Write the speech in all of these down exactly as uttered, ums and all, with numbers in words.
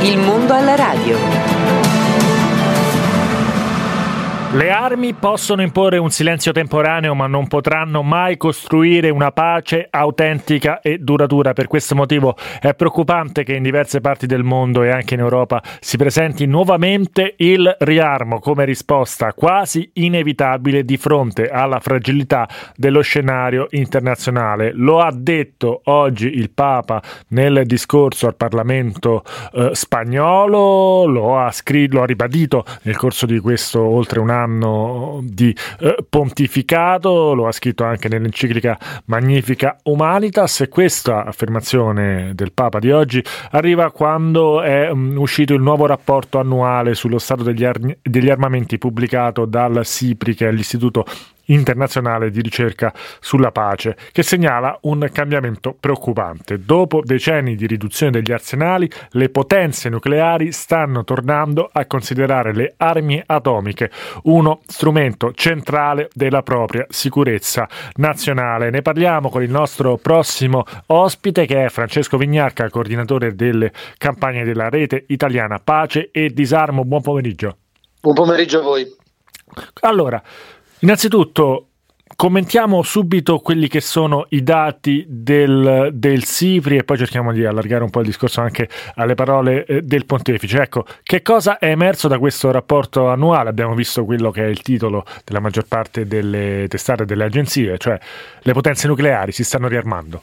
Il mondo alla radio. Le armi possono imporre un silenzio temporaneo, ma non potranno mai costruire una pace autentica e duratura. Per questo motivo è preoccupante che in diverse parti del mondo e anche in Europa si presenti nuovamente il riarmo come risposta quasi inevitabile di fronte alla fragilità dello scenario internazionale. Lo ha detto oggi il Papa nel discorso al Parlamento eh, spagnolo, lo ha scritto, lo ha ribadito nel corso di questo oltre un anno di eh, pontificato, lo ha scritto anche nell'enciclica Magnificat Humanitas, e questa affermazione del Papa di oggi arriva quando è um, uscito il nuovo rapporto annuale sullo stato degli, ar- degli armamenti pubblicato dal SIPRI, che è l'Istituto internazionale di ricerca sulla pace, che segnala un cambiamento preoccupante. Dopo decenni di riduzione degli arsenali, le potenze nucleari stanno tornando a considerare le armi atomiche uno strumento centrale della propria sicurezza nazionale. Ne parliamo con il nostro prossimo ospite, che è Francesco Vignacca, coordinatore delle campagne della Rete Italiana Pace e Disarmo. Buon pomeriggio. Buon pomeriggio a voi. Allora, innanzitutto commentiamo subito quelli che sono i dati del, del SIPRI e poi cerchiamo di allargare un po' il discorso anche alle parole eh, del pontefice. Ecco, che cosa è emerso da questo rapporto annuale? Abbiamo visto quello che è il titolo della maggior parte delle testate delle agenzie, cioè le potenze nucleari si stanno riarmando.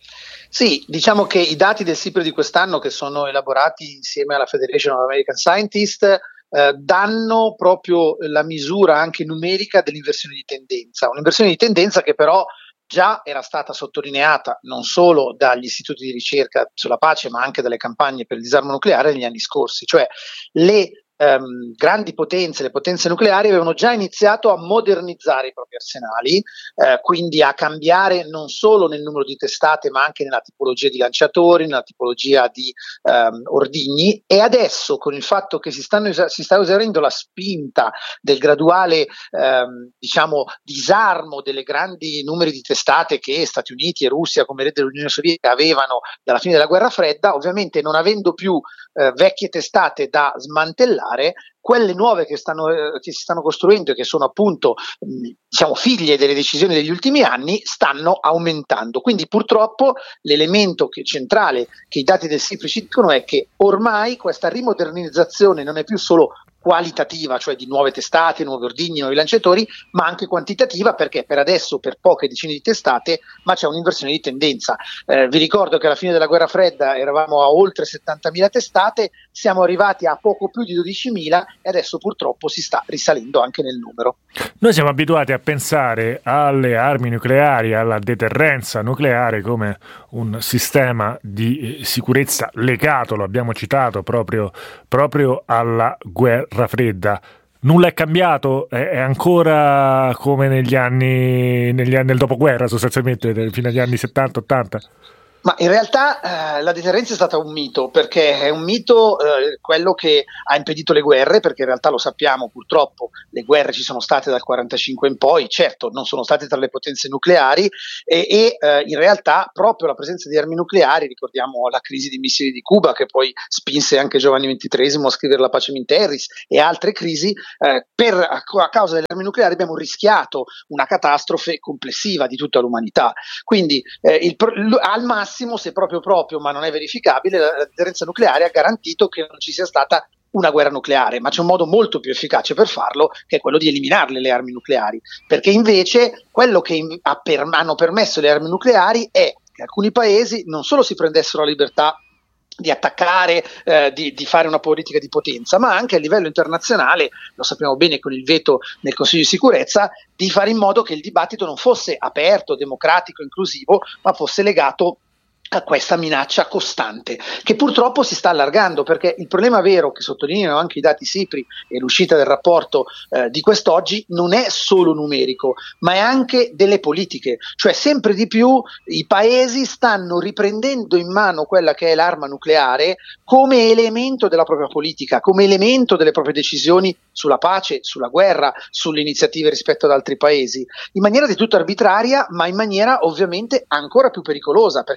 Sì, diciamo che i dati del SIPRI di quest'anno, che sono elaborati insieme alla Federation of American Scientists, Eh, danno proprio la misura anche numerica dell'inversione di tendenza, un'inversione di tendenza che però già era stata sottolineata non solo dagli istituti di ricerca sulla pace, ma anche dalle campagne per il disarmo nucleare negli anni scorsi, cioè le Um, grandi potenze, le potenze nucleari avevano già iniziato a modernizzare i propri arsenali, eh, quindi a cambiare non solo nel numero di testate ma anche nella tipologia di lanciatori, nella tipologia di um, ordigni, e adesso con il fatto che si, stanno, si sta esaurendo la spinta del graduale um, diciamo disarmo delle grandi numeri di testate che Stati Uniti e Russia come rete dell'Unione Sovietica avevano dalla fine della guerra fredda, ovviamente non avendo più eh, vecchie testate da smantellare, quelle nuove che, stanno, eh, che si stanno costruendo e che sono appunto mh, diciamo figlie delle decisioni degli ultimi anni stanno aumentando. Quindi purtroppo l'elemento che, centrale che i dati del SIPRI ci dicono è che ormai questa rimodernizzazione non è più solo qualitativa, cioè di nuove testate, nuovi ordigni, nuovi lanciatori, ma anche quantitativa, perché per adesso per poche decine di testate, ma c'è un'inversione di tendenza. Eh, vi ricordo che alla fine della guerra fredda eravamo a oltre settantamila testate, siamo arrivati a poco più di dodicimila e adesso purtroppo si sta risalendo anche nel numero. Noi siamo abituati a pensare alle armi nucleari, alla deterrenza nucleare come un sistema di sicurezza legato, lo abbiamo citato, proprio, proprio alla guerra fredda. Nulla è cambiato? È ancora come negli anni, negli anni del dopoguerra, sostanzialmente, fino agli anni settanta ottanta? Ma in realtà eh, la deterrenza è stata un mito, perché è un mito eh, quello che ha impedito le guerre, perché in realtà lo sappiamo, purtroppo le guerre ci sono state dal quarantacinque in poi, certo non sono state tra le potenze nucleari e, e eh, in realtà proprio la presenza di armi nucleari, ricordiamo la crisi di missili di Cuba che poi spinse anche Giovanni ventitreesimo a scrivere la Pacem in Terris e altre crisi, eh, per, a, a causa delle armi nucleari abbiamo rischiato una catastrofe complessiva di tutta l'umanità. Quindi eh, il, al massimo, se proprio proprio, ma non è verificabile, la, la deterrenza nucleare ha garantito che non ci sia stata una guerra nucleare, ma c'è un modo molto più efficace per farlo, che è quello di eliminarle le armi nucleari, perché invece quello che in, ha per, hanno permesso le armi nucleari è che alcuni paesi non solo si prendessero la libertà di attaccare, eh, di, di fare una politica di potenza, ma anche a livello internazionale, lo sappiamo bene con il veto nel Consiglio di sicurezza, di fare in modo che il dibattito non fosse aperto, democratico, inclusivo, ma fosse legato a questa minaccia costante che purtroppo si sta allargando, perché il problema vero che sottolineano anche i dati SIPRI e l'uscita del rapporto eh, di quest'oggi non è solo numerico, ma è anche delle politiche, cioè sempre di più i paesi stanno riprendendo in mano quella che è l'arma nucleare come elemento della propria politica, come elemento delle proprie decisioni sulla pace, sulla guerra, sulle iniziative rispetto ad altri paesi, in maniera di tutto arbitraria, ma in maniera ovviamente ancora più pericolosa, perché a questo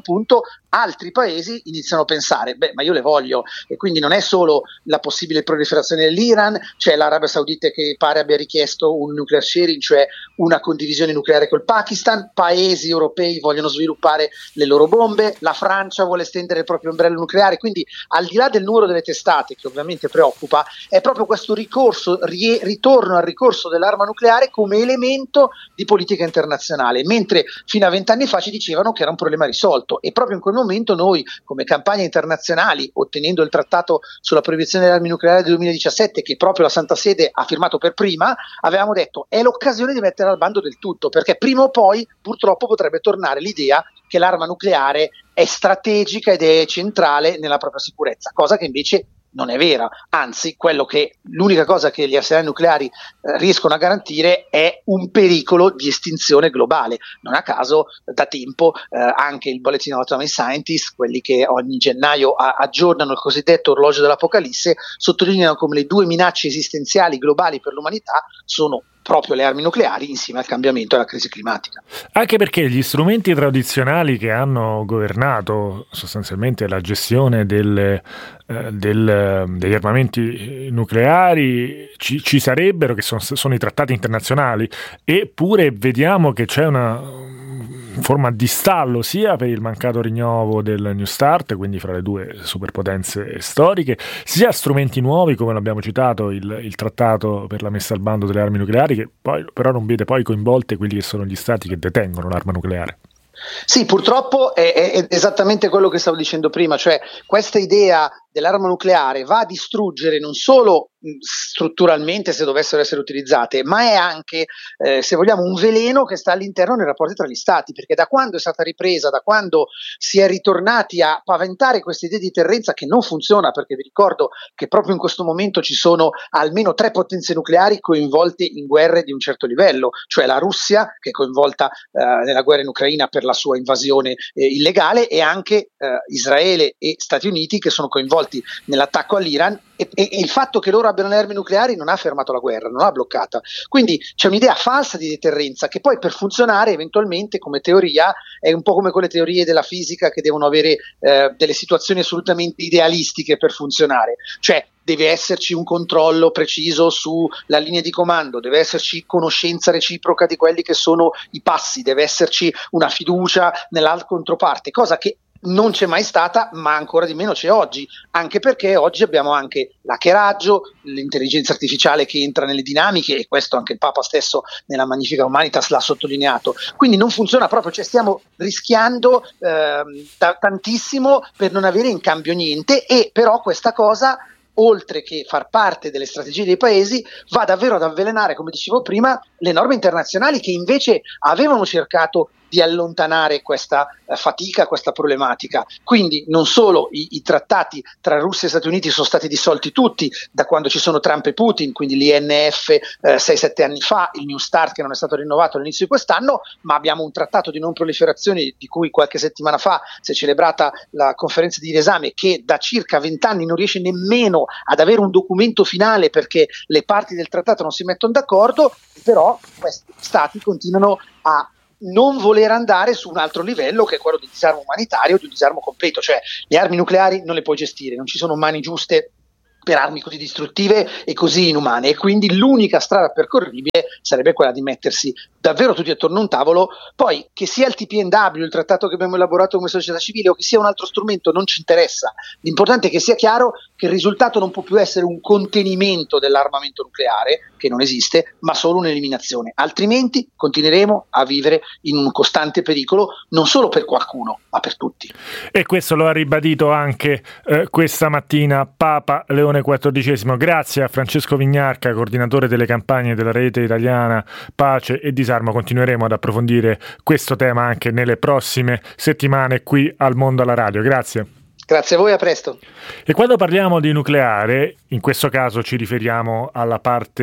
punto altri paesi iniziano a pensare, beh, ma io le voglio, e quindi non è solo la possibile proliferazione dell'Iran, c'è l'Arabia Saudita che pare abbia richiesto un nuclear sharing, cioè una condivisione nucleare col Pakistan, paesi europei vogliono sviluppare le loro bombe, la Francia vuole estendere il proprio ombrello nucleare, quindi al di là del numero delle testate, che ovviamente preoccupa, è proprio questo ricorso, rie, ritorno al ricorso dell'arma nucleare come elemento di politica internazionale, mentre fino a vent'anni fa ci dicevano che era un problema risolto, e proprio in quel momento noi come campagne internazionali, ottenendo il trattato sulla proibizione delle armi nucleari del duemiladiciassette, che proprio la Santa Sede ha firmato per prima, avevamo detto è l'occasione di mettere al bando del tutto, perché prima o poi purtroppo potrebbe tornare l'idea che l'arma nucleare è strategica ed è centrale nella propria sicurezza, cosa che invece non è vera, anzi quello che l'unica cosa che gli arsenali nucleari eh, riescono a garantire è un pericolo di estinzione globale. Non a caso da tempo eh, anche il Bulletin of Atomic Scientists, quelli che ogni gennaio a- aggiornano il cosiddetto orologio dell'Apocalisse, sottolineano come le due minacce esistenziali globali per l'umanità sono proprio le armi nucleari insieme al cambiamento e alla crisi climatica. Anche perché gli strumenti tradizionali che hanno governato sostanzialmente la gestione del, eh, del, degli armamenti nucleari ci, ci sarebbero, che sono, sono i trattati internazionali, eppure vediamo che c'è una forma di stallo sia per il mancato rinnovo del New START, quindi fra le due superpotenze storiche, sia strumenti nuovi come l'abbiamo citato, il, il trattato per la messa al bando delle armi nucleari, che poi però non vede poi coinvolte quelli che sono gli stati che detengono l'arma nucleare. Sì, purtroppo è, è esattamente quello che stavo dicendo prima, cioè questa idea dell'arma nucleare va a distruggere non solo strutturalmente se dovessero essere utilizzate, ma è anche, eh, se vogliamo, un veleno che sta all'interno dei rapporti tra gli stati, perché da quando è stata ripresa, da quando si è ritornati a paventare questa idea di deterrenza che non funziona, perché vi ricordo che proprio in questo momento ci sono almeno tre potenze nucleari coinvolte in guerre di un certo livello, cioè la Russia che è coinvolta eh, nella guerra in Ucraina per la sua invasione eh, illegale, e anche eh, Israele e Stati Uniti che sono coinvolti nell'attacco all'Iran, e, e, e il fatto che loro abbiano le armi nucleari non ha fermato la guerra, non l'ha bloccata. Quindi c'è un'idea falsa di deterrenza che poi per funzionare eventualmente come teoria è un po' come quelle teorie della fisica che devono avere eh, delle situazioni assolutamente idealistiche per funzionare, cioè deve esserci un controllo preciso sulla linea di comando, deve esserci conoscenza reciproca di quelli che sono i passi, deve esserci una fiducia nella controparte, cosa che non c'è mai stata, ma ancora di meno c'è oggi, anche perché oggi abbiamo anche l'hackeraggio, l'intelligenza artificiale che entra nelle dinamiche, e questo anche il Papa stesso nella Magnificat Humanitas l'ha sottolineato. Quindi non funziona proprio, cioè stiamo rischiando eh, t- tantissimo per non avere in cambio niente, e però questa cosa, oltre che far parte delle strategie dei paesi, va davvero ad avvelenare, come dicevo prima, le norme internazionali che invece avevano cercato di allontanare questa eh, fatica, questa problematica. Quindi non solo i, i trattati tra Russia e Stati Uniti sono stati dissolti tutti da quando ci sono Trump e Putin, quindi l'I N F eh, sei sette anni fa, il New START che non è stato rinnovato all'inizio di quest'anno, ma abbiamo un trattato di non proliferazione di cui qualche settimana fa si è celebrata la conferenza di riesame, che da circa vent'anni non riesce nemmeno ad avere un documento finale perché le parti del trattato non si mettono d'accordo, però questi stati continuano a non voler andare su un altro livello, che è quello di disarmo umanitario, di disarmo completo, cioè le armi nucleari non le puoi gestire, non ci sono mani giuste per armi così distruttive e così inumane, e quindi l'unica strada percorribile sarebbe quella di mettersi davvero tutti attorno a un tavolo. Poi che sia il T P N W, il trattato che abbiamo elaborato come società civile, o che sia un altro strumento non ci interessa, l'importante è che sia chiaro che il risultato non può più essere un contenimento dell'armamento nucleare, che non esiste, ma solo un'eliminazione, altrimenti continueremo a vivere in un costante pericolo, non solo per qualcuno ma per tutti. E questo lo ha ribadito anche eh, questa mattina Papa Leone quattordicesimo. Grazie a Francesco Vignarca, coordinatore delle campagne della rete italiana Pace e Disarmo. Continueremo ad approfondire questo tema anche nelle prossime settimane qui al Mondo alla Radio. Grazie. Grazie a voi, a presto. E quando parliamo di nucleare, in questo caso ci riferiamo alla parte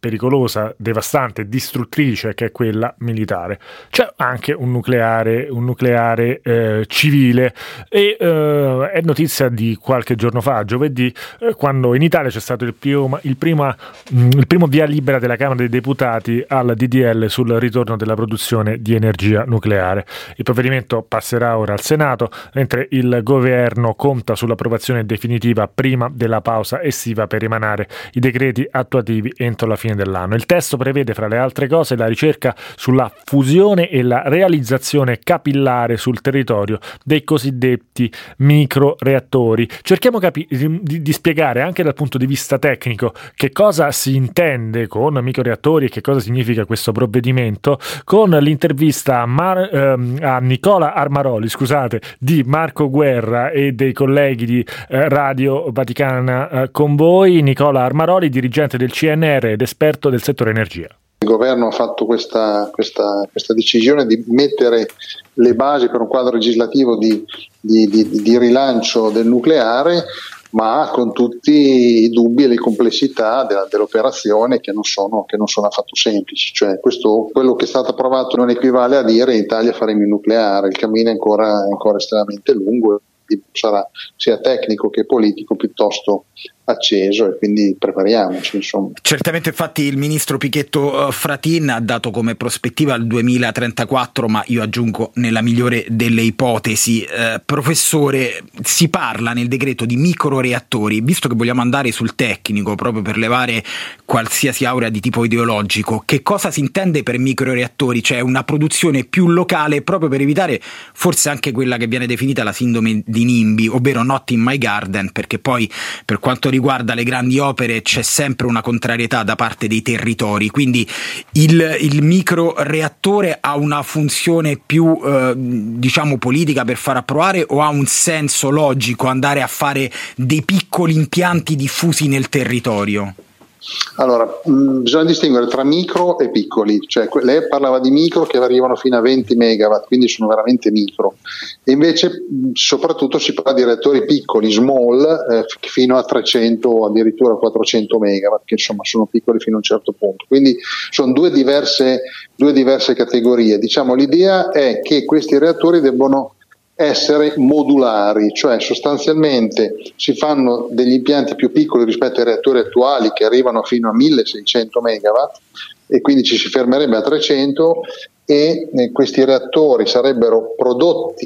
pericolosa, devastante, distruttrice che è quella militare. C'è anche un nucleare, un nucleare eh, civile e eh, è notizia di qualche giorno fa, giovedì, eh, quando in Italia c'è stato il primo, il, prima, mh, il primo via libera della Camera dei Deputati al D D L sul ritorno della produzione di energia nucleare. Il provvedimento passerà ora al Senato, mentre il governo conta sull'approvazione definitiva prima della pausa estiva per emanare i decreti attuativi entro la fine dell'anno. Il testo prevede, fra le altre cose, la ricerca sulla fusione e la realizzazione capillare sul territorio dei cosiddetti microreattori. Cerchiamo capi- di, di spiegare anche dal punto di vista tecnico che cosa si intende con microreattori e che cosa significa questo provvedimento, con l'intervista a, Mar- ehm, a Nicola Armaroli, scusate, di Marco Guerra e dei colleghi di eh, Radio Vaticana eh, con voi. Nicola Armaroli, dirigente del C N R ed esperto del settore energia. Il governo ha fatto questa, questa, questa decisione di mettere le basi per un quadro legislativo di, di, di, di rilancio del nucleare, ma con tutti i dubbi e le complessità della, dell'operazione che non sono, che non sono affatto semplici. Cioè, questo, quello che è stato approvato non equivale a dire in Italia faremo il nucleare, il cammino è ancora, è ancora estremamente lungo, sarà sia tecnico che politico piuttosto acceso, e quindi prepariamoci, insomma. Certamente, infatti il ministro Pichetto Fratin ha dato come prospettiva il duemilatrentaquattro, ma io aggiungo nella migliore delle ipotesi. Eh, professore, si parla nel decreto di microreattori, visto che vogliamo andare sul tecnico proprio per levare qualsiasi aurea di tipo ideologico, che cosa si intende per microreattori? Cioè una produzione più locale, proprio per evitare forse anche quella che viene definita la sindrome di NIMBY, ovvero not in my garden, perché poi per quanto riguarda le grandi opere c'è sempre una contrarietà da parte dei territori, quindi il, il microreattore ha una funzione più eh, diciamo politica per far approvare, o ha un senso logico andare a fare dei piccoli impianti diffusi nel territorio? Allora, mh, bisogna distinguere tra micro e piccoli, cioè lei parlava di micro che arrivano fino a venti megawatt, quindi sono veramente micro, e invece mh, soprattutto si parla di reattori piccoli, small, eh, fino a trecento o addirittura quattrocento megawatt, che insomma sono piccoli fino a un certo punto, quindi sono due diverse, due diverse categorie. Diciamo, l'idea è che questi reattori debbono essere modulari, cioè sostanzialmente si fanno degli impianti più piccoli rispetto ai reattori attuali che arrivano fino a milleseicento megawatt, e quindi ci si fermerebbe a trecento, e eh, questi reattori sarebbero prodotti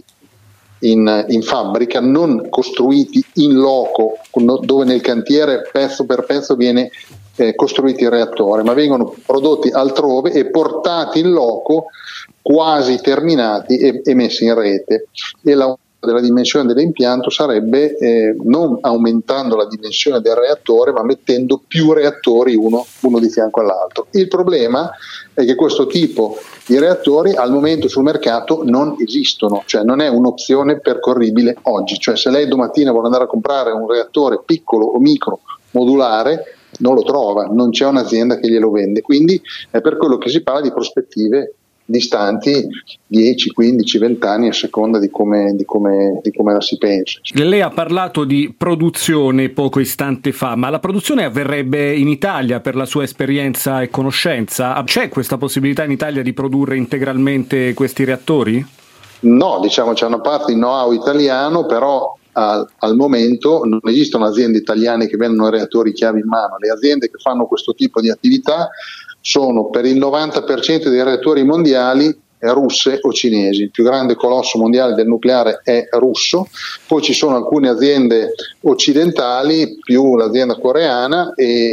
in, in fabbrica, non costruiti in loco, dove nel cantiere pezzo per pezzo viene eh, costruito il reattore, ma vengono prodotti altrove e portati in loco quasi terminati e, e messi in rete. E la della dimensione dell'impianto sarebbe eh, non aumentando la dimensione del reattore, ma mettendo più reattori uno, uno di fianco all'altro. Il problema è che questo tipo di reattori al momento sul mercato non esistono, cioè non è un'opzione percorribile oggi. Cioè, se lei domattina vuole andare a comprare un reattore piccolo o micro modulare, non lo trova, non c'è un'azienda che glielo vende. Quindi è per quello che si parla di prospettive distanti dieci, quindici, venti anni a seconda di come, di come, di come la si pensa. Lei ha parlato di produzione poco istante fa, ma la produzione avverrebbe in Italia per la sua esperienza e conoscenza? C'è questa possibilità in Italia di produrre integralmente questi reattori? No, diciamo c'è una parte di know-how italiano, però al, al momento non esistono aziende italiane che vendono reattori chiave in mano. Le aziende che fanno questo tipo di attività sono per il novanta per cento dei reattori mondiali russe o cinesi. Il più grande colosso mondiale del nucleare è russo, poi ci sono alcune aziende occidentali più l'azienda coreana,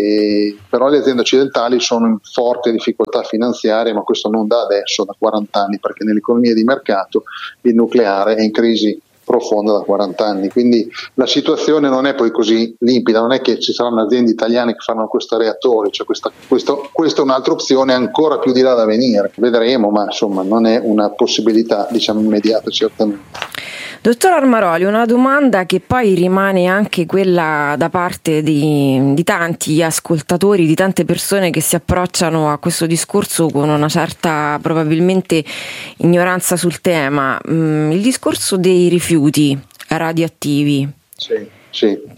e però le aziende occidentali sono in forte difficoltà finanziaria, ma questo non da adesso, da quaranta anni, perché nell'economia di mercato il nucleare è in crisi profonda da quaranta anni, quindi la situazione non è poi così limpida, non è che ci saranno aziende italiane che fanno questo reattore, cioè questa, questo, questa è un'altra opzione ancora più di là da venire, vedremo, ma insomma non è una possibilità diciamo immediata certamente. Dottor Armaroli, una domanda che poi rimane anche quella da parte di, di tanti ascoltatori, di tante persone che si approcciano a questo discorso con una certa probabilmente ignoranza sul tema, mm, il discorso dei rifiuti radioattivi. Sì. Sì.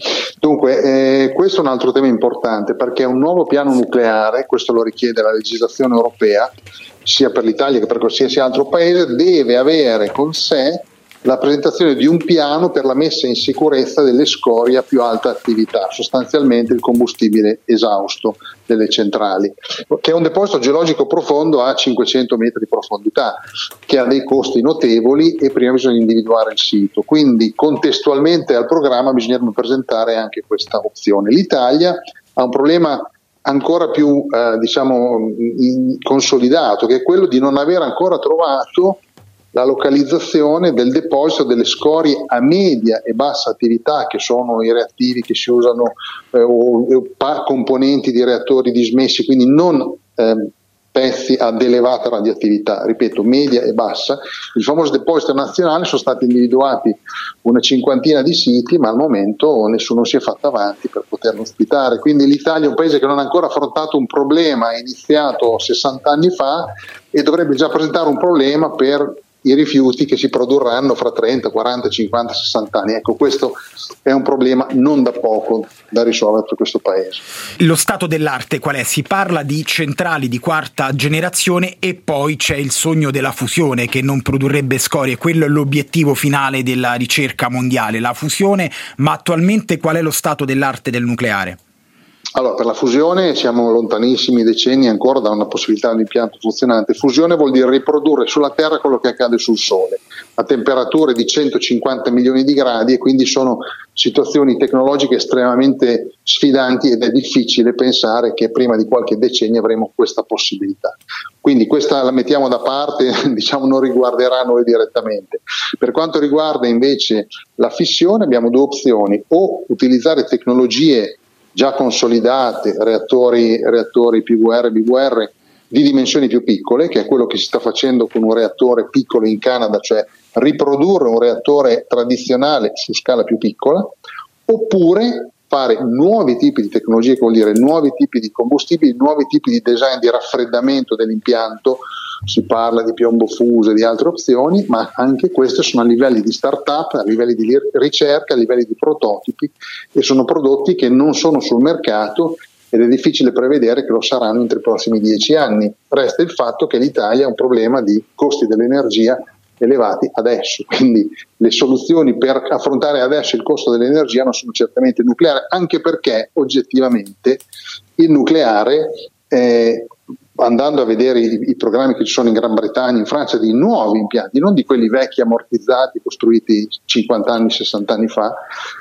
Dunque, eh, questo è un altro tema importante, perché un nuovo piano nucleare, questo lo richiede la legislazione europea, sia per l'Italia che per qualsiasi altro paese, deve avere con sé la presentazione di un piano per la messa in sicurezza delle scorie a più alta attività, sostanzialmente il combustibile esausto delle centrali, che è un deposito geologico profondo a cinquecento metri di profondità, che ha dei costi notevoli e prima bisogna individuare il sito. Quindi contestualmente al programma bisognerebbe presentare anche questa opzione. L'Italia ha un problema ancora più eh, diciamo in, consolidato, che è quello di non aver ancora trovato la localizzazione del deposito delle scorie a media e bassa attività, che sono i reattivi che si usano eh, o, o pa- componenti di reattori dismessi, quindi non eh, pezzi ad elevata radioattività, ripeto, media e bassa. Il famoso deposito nazionale, sono stati individuati una cinquantina di siti, ma al momento nessuno si è fatto avanti per poterlo ospitare. Quindi l'Italia è un paese che non ha ancora affrontato un problema iniziato sessanta anni fa e dovrebbe già presentare un problema per i rifiuti che si produrranno fra trenta, quaranta, cinquanta, sessanta anni. Ecco, questo è un problema non da poco da risolvere per questo paese. Lo stato dell'arte qual è? Si parla di centrali di quarta generazione e poi c'è il sogno della fusione che non produrrebbe scorie, quello è l'obiettivo finale della ricerca mondiale, la fusione, ma attualmente qual è lo stato dell'arte del nucleare? Allora, per la fusione siamo lontanissimi decenni ancora da una possibilità di impianto funzionante. Fusione vuol dire riprodurre sulla Terra quello che accade sul Sole, a temperature di centocinquanta milioni di gradi, e quindi sono situazioni tecnologiche estremamente sfidanti ed è difficile pensare che prima di qualche decennio avremo questa possibilità. Quindi questa la mettiamo da parte, diciamo non riguarderà noi direttamente. Per quanto riguarda invece la fissione abbiamo due opzioni: o utilizzare tecnologie già consolidate, reattori, reattori P V R, B V R di dimensioni più piccole, che è quello che si sta facendo con un reattore piccolo in Canada, cioè riprodurre un reattore tradizionale su scala più piccola, oppure fare nuovi tipi di tecnologie, che vuol dire nuovi tipi di combustibili, nuovi tipi di design di raffreddamento dell'impianto. Si parla di piombo fuso e di altre opzioni, ma anche queste sono a livelli di start-up, a livelli di ricerca, a livelli di prototipi, e sono prodotti che non sono sul mercato ed è difficile prevedere che lo saranno entro i prossimi dieci anni. Resta il fatto che l'Italia ha un problema di costi dell'energia elevati adesso, quindi le soluzioni per affrontare adesso il costo dell'energia non sono certamente il nucleare, anche perché oggettivamente il nucleare è, andando a vedere i, i programmi che ci sono in Gran Bretagna, in Francia, di nuovi impianti, non di quelli vecchi ammortizzati costruiti cinquanta anni, sessanta anni fa,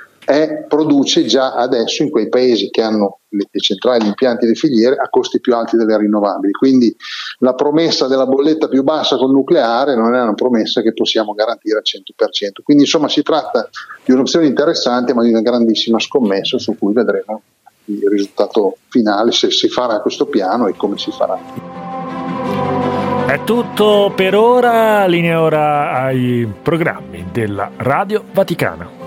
è, produce già adesso in quei paesi che hanno le, le centrali, gli impianti, le filiere a costi più alti delle rinnovabili. Quindi la promessa della bolletta più bassa col nucleare non è una promessa che possiamo garantire al cento per cento. Quindi insomma si tratta di un'opzione interessante, ma di una grandissima scommessa su cui vedremo il risultato finale, se si farà questo piano e come si farà. È tutto per ora, linea ora ai programmi della Radio Vaticana.